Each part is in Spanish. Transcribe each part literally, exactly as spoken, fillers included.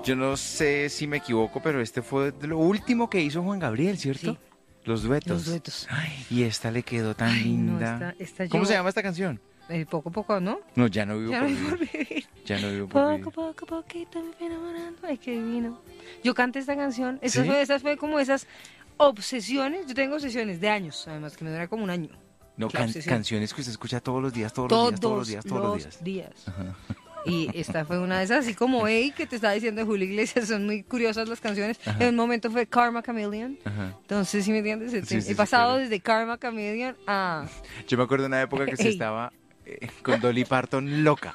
Yo no sé si me equivoco, pero este fue de lo último que hizo Juan Gabriel, ¿cierto? Sí. Los duetos. Los duetos. Ay, y esta le quedó tan Ay, no, linda. esta- esta ¿Cómo yo- se llama esta canción? Eh, poco a poco, ¿no? No, ya no vivo Ya por no vivo vivir. por vivir. Ya no vivo por Poco, vivir. poco, poquito me fui enamorando. Ay, qué divino. Yo canté esta canción. Esa ¿Sí? fue, esas fue como esas obsesiones. Yo tengo obsesiones de años, además, que me dura como un año. No, La can- obsesión. canciones que usted escucha todos los días, todos, los días, todos los días, todos los días. días. Y esta fue una de esas, así como Hey, que te estaba diciendo de Julio Iglesias, son muy curiosas las canciones. Ajá. En un momento fue Karma Chameleon. Ajá. Entonces, ¿sí me entiendes? Sí, sí, He sí, pasado claro. desde Karma Chameleon a... Yo me acuerdo de una época que se Ey. estaba eh, con Dolly Parton loca.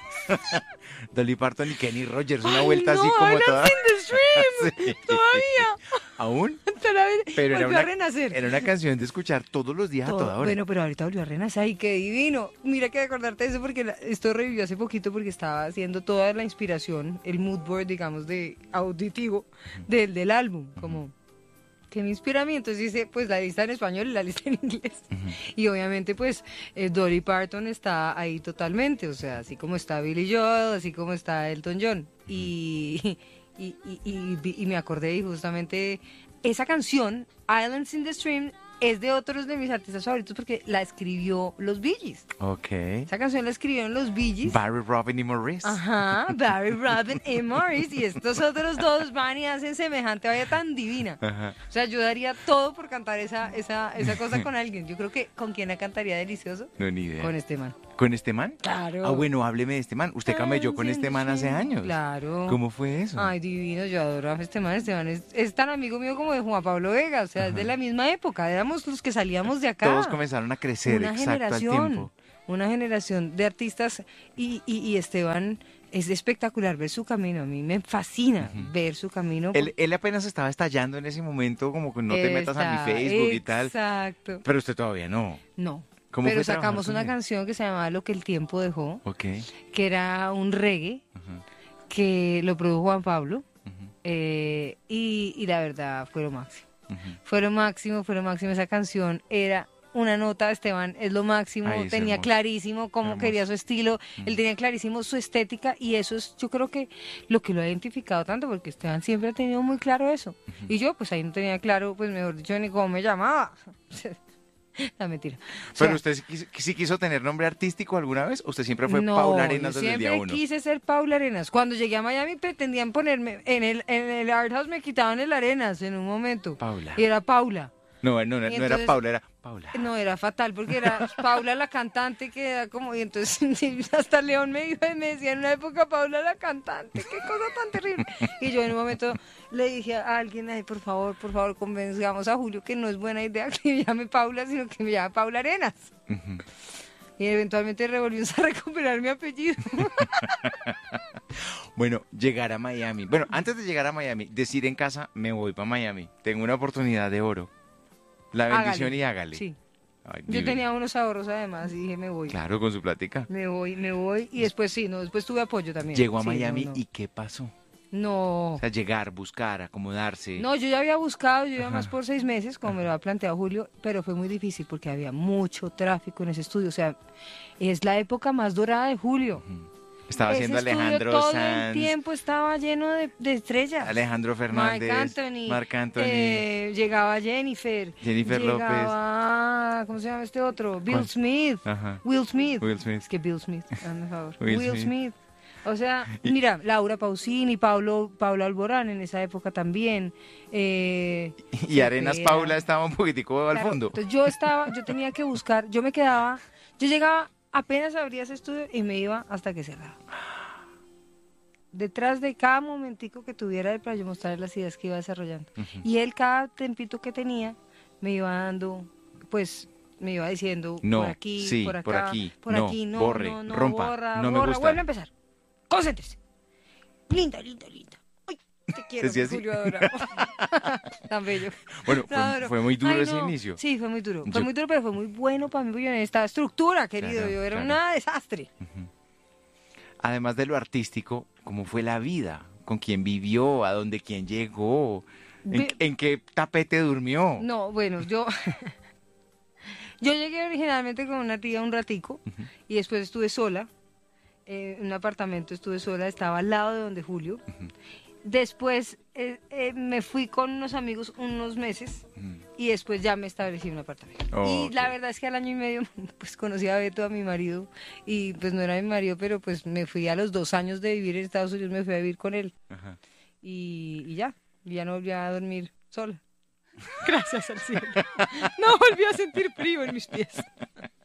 Dolly Parton y Kenny Rogers, una ¡Ay, vuelta no! así como Islands toda. in the Stream! Sí. ¡Todavía! ¿Aún? Todavía. Pero era Volvió a una, renacer. era una canción de escuchar todos los días a Todo. toda hora. Bueno, pero ahorita volvió a renacer. ¡Ay, qué divino! Mira que acordarte de eso porque la- esto revivió hace poquito porque estaba haciendo toda la inspiración, el mood board, digamos, de auditivo del, del álbum. Como, ¿qué me inspira a mí? Entonces hice pues la lista en español y la lista en inglés. Y obviamente pues eh, Dolly Parton está ahí totalmente. O sea, así como está Billy Joel, así como está Elton John. Y, y, y, y, vi- y me acordé y justamente esa canción, Islands in the Stream, es de otros de mis artistas favoritos porque la escribió los Bee Gees. Ok. Esa canción la escribieron los Bee Gees. Barry, Robin y Maurice. Ajá, Barry, Robin y Morris. Y estos otros dos van y hacen semejante vaya tan divina. Ajá. O sea, yo daría todo por cantar esa, esa, esa cosa con alguien. Yo creo que con quien la cantaría delicioso. No, ni idea. Con este man. ¿Con este man? Claro. Ah, bueno, hábleme de este man. Usted camelló con este man hace años. Claro. ¿Cómo fue eso? Ay, divino, yo adoro a este man. Este man es, es tan amigo mío como de Juan Pablo Vega. O sea, es de la misma época. Éramos los que salíamos de acá. Todos comenzaron a crecer Una exacto al generación. tiempo. Una generación de artistas. Y, y, y Esteban es espectacular ver su camino. A mí me fascina ver su camino. Él, él apenas estaba estallando en ese momento, como que no te metas a mi Está- Facebook y tal. Exacto. Pero usted todavía no. No. ¿Cómo Pero fue trabajar sacamos con una él? canción que se llamaba Lo que el tiempo dejó, Ok. que era un reggae Ajá. que lo produjo Juan Pablo. Ujú, eh, y, y la verdad fue lo máximo. ujú. Fue lo máximo, fue lo máximo. Esa canción era una nota, Esteban, es lo máximo. Ay, es tenía hermoso. clarísimo cómo Hermoso. quería su estilo. Mm. Él tenía clarísimo su estética. Y eso es, yo creo que lo que lo ha identificado tanto, porque Esteban siempre ha tenido muy claro eso. Y yo, pues ahí no tenía claro, pues mejor dicho, ni cómo me llamaba. La mentira. O sea, ¿Pero usted sí quiso, sí quiso tener nombre artístico alguna vez? ¿Usted siempre fue no, Paula Arenas yo desde el día siempre uno? quise ser Paula Arenas. Cuando llegué a Miami pretendían ponerme en el, en el Art House, me quitaban el Arenas en un momento. Paula. Y era Paula. No, no, no, Y no era entonces- Paula, era Paula. No, era fatal porque era Paula la cantante que era como... Y entonces hasta León me, dijo, me decía en una época Paula la cantante. Qué cosa tan terrible. Y yo en un momento le dije a alguien, ay, por favor, por favor, convenzamos a Julio que no es buena idea que me llame Paula, sino que me llame Paula Arenas. Ujú. Y eventualmente revolvimos a recuperar mi apellido. Bueno, llegar a Miami. Bueno, antes de llegar a Miami, decir en casa, me voy para Miami. Tengo una oportunidad de oro. La bendición Hágale. y hágale. Sí. Ay, Yo divino. tenía unos ahorros además y dije, me voy. Claro, con su plática. Me voy, me voy. Y después sí, no, después tuve apoyo también. Llegó a Sí, Miami no, no. y ¿qué pasó? No. O sea, llegar, buscar, acomodarse. No, yo ya había buscado, yo iba Ajá. más por seis meses, como me lo había planteado Julio, pero fue muy difícil porque había mucho tráfico en ese estudio. O sea, es la época más dorada de Julio. Estaba Ese haciendo estudio Alejandro todo el Sanz, tiempo estaba lleno de, de estrellas. Alejandro Fernández, Marc Anthony. Marc Anthony. eh, llegaba Jennifer. Jennifer llegaba, ¿cómo se llama este otro? Bill ¿Cuál? Smith. Ajá. Will Smith. Will Smith. Es que Bill Smith, hazme favor. Will Will, Smith. Smith. O sea, mira, Laura Pausini, Pablo, Pablo Alborán en esa época también. Eh, Y Arenas Cepeda. Paula estaba un poquitico al Claro, fondo. Entonces yo estaba, yo tenía que buscar, yo me quedaba, yo llegaba, apenas abría ese estudio y me iba hasta que cerraba. Detrás de cada momentico que tuviera él para yo mostrarle las ideas que iba desarrollando. Ujú. Y él cada tempito que tenía me iba dando, pues me iba diciendo No, por aquí, sí, por acá, por aquí, por no, aquí, no, borre, no, no, rompa, borra, no me borra, gusta. vuelve a empezar. Concéntrese. Linda, linda, linda. Ay, te quiero, Decía así. Julio adorado. Tan bello. Bueno, Lo fue, adoro. fue muy duro Ay, ese no. inicio. Sí, fue muy duro. Fue Yo- muy duro, pero fue muy bueno para mí porque yo necesitaba estructura, querido. Claro, yo era claro. un desastre. Además de lo artístico, ¿cómo fue la vida? ¿Con quién vivió? ¿A dónde quién llegó? ¿En, Ve- en qué tapete durmió? No, bueno, yo yo llegué originalmente con una tía un ratico y después estuve sola. eh, en un apartamento estuve sola, estaba al lado de donde Julio. Después eh, eh, me fui con unos amigos unos meses Mm. y después ya me establecí en un apartamento. Oh, y la ok. verdad es que al año y medio pues conocí a Beto, a mi marido, y pues no era mi marido, pero pues me fui a los dos años de vivir en Estados Unidos, me fui a vivir con él Ajá. y, y ya, y ya no volví a dormir sola. Gracias al cielo. No volví a sentir frío en mis pies.